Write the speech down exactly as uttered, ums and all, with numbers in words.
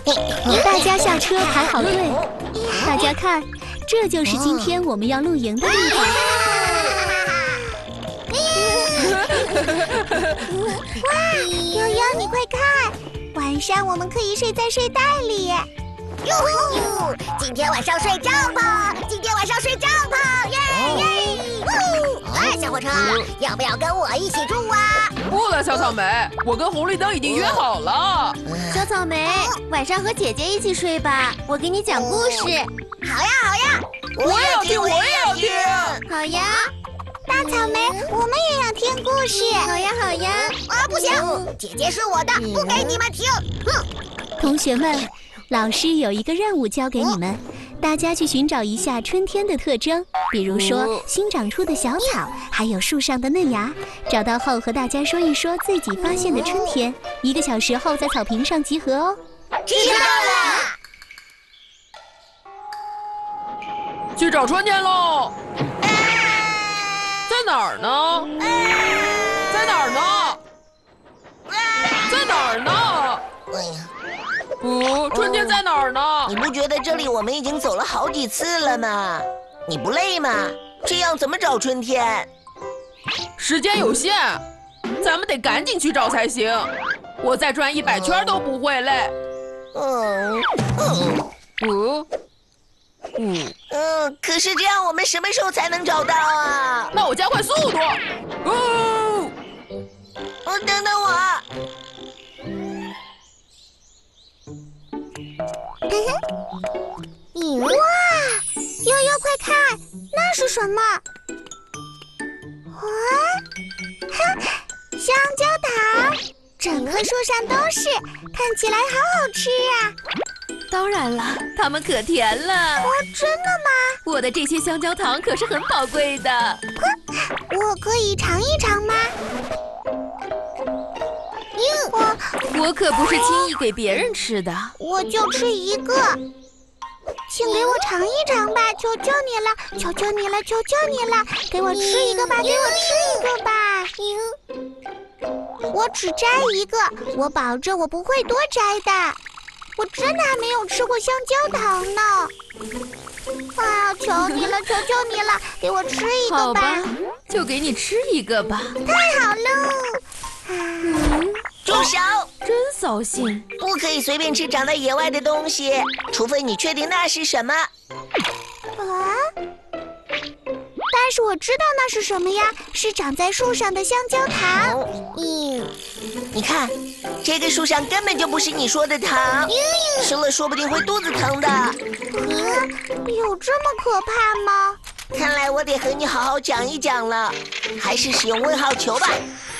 大家下车排好队，大家看，这就是今天我们要露营的地方。 哇，悠悠，你快看，晚上我们可以睡在睡袋里。 哟呼！今天晚上睡帐篷，今天晚上睡帐篷，耶耶！哎，小火车，要不要跟我一起住啊？ 不了，小草莓，我跟红绿灯已经约好了。 小草莓，晚上和姐姐一起睡吧，我给你讲故事。 好呀，好呀， 我也要听，我也要听。 好呀， 大草莓，我们也要听故事。 好呀，好呀。 啊，不行，姐姐是我的，不给你们听。哼！ 同学们，老师有一个任务交给你们。大家去寻找一下春天的特征，比如说新长出的小草，还有树上的嫩芽。找到后和大家说一说自己发现的春天。一个小时后在草坪上集合哦。 知道了。 去找春天喽！在哪儿呢？在哪儿呢？在哪儿呢？ 哎呀！ 哦，春天在哪儿呢？ 你不觉得这里我们已经走了好几次了吗？你不累吗？这样怎么找春天？ 时间有限，咱们得赶紧去找才行。我再转一百圈都不会累。 嗯嗯嗯嗯嗯，可是这样我们什么时候才能找到啊？ 那我加快速度。哦， 哦，等等我。 哇，悠悠快看，那是什么？哇，哼，香蕉糖，整棵树上都是，看起来好好吃啊！ 当然了，它们可甜了。 哇，真的吗？ 我的这些香蕉糖可是很宝贵的。 哼，我可以尝一尝吗？ 我我可不是轻易给别人吃的。 我就吃一个。请给我尝一尝吧，求求你了，求求你了，求求你了，给我吃一个吧，给我吃一个吧。我只摘一个，我保证我不会多摘的。我真的还没有吃过香蕉糖呢。啊，求你了，求求你了，给我吃一个吧。 好吧，就给你吃一个吧。 太好喽！ 嗯， 住手！ 真扫兴。 不可以随便吃长在野外的东西，除非你确定那是什么。 啊！但是我知道那是什么呀，是长在树上的香蕉糖。 嗯，你看，这个树上根本就不是你说的糖，吃了说不定会肚子疼的。 嗯，有这么可怕吗？ 看来我得和你好好讲一讲了，还是使用问号球吧。